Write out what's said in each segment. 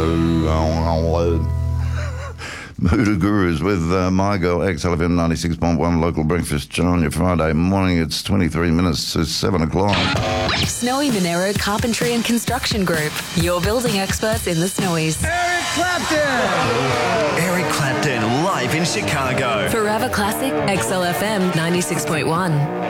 Hoodoo Gurus with My Girl, XLFM 96.1 local breakfast show on your Friday morning. It's 23 minutes to 7 o'clock. Snowy Monero Carpentry and Construction Group. Your building experts in the Snowies. Eric Clapton! Eric Clapton live in Chicago. Forever Classic, XLFM 96.1.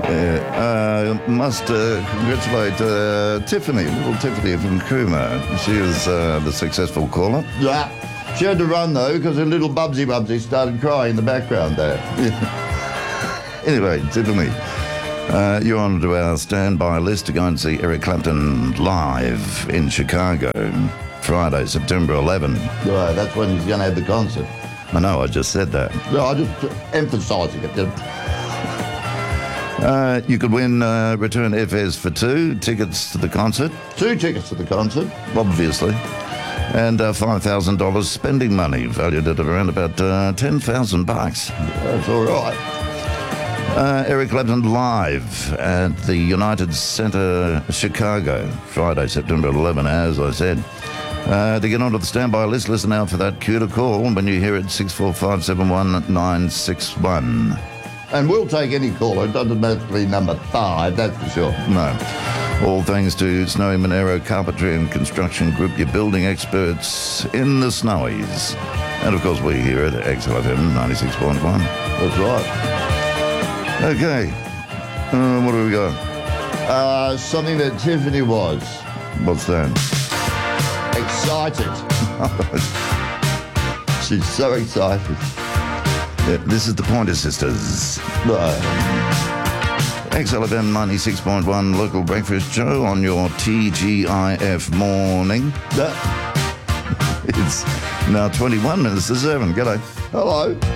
Must congratulate Tiffany, little Tiffany from Cooma. She was the successful caller. Yeah. She had to run, though, because her little Bubsy started crying in the background there. Anyway, Tiffany, you're on to our standby list to go and see Eric Clapton live in Chicago, Friday, September 11. Right, that's when he's going to have the concert. I know, I just said that. No, I'm just emphasising it. You could win return airfares for 2 tickets to the concert. 2 tickets to the concert. Obviously. And $5,000 spending money, valued at around about $10,000. That's all right. Eric Clapton live at the United Center, Chicago, Friday, September 11, as I said. To get onto the standby list, listen out for that cue to call when you hear it, 645-71961. And we'll take any caller. It doesn't have to be number 5, that's for sure. No. All thanks to Snowy Monero Carpentry and Construction Group, your building experts in the Snowies. And, of course, we here at XLFM 96.1. That's right. Okay. What do we got? Something that Tiffany was. What's that? Excited. She's so excited. Yeah, this is the Pointer Sisters. XLFM 96.1 local breakfast show on your TGIF morning. It's now 21 minutes to 7. G'day. Hello.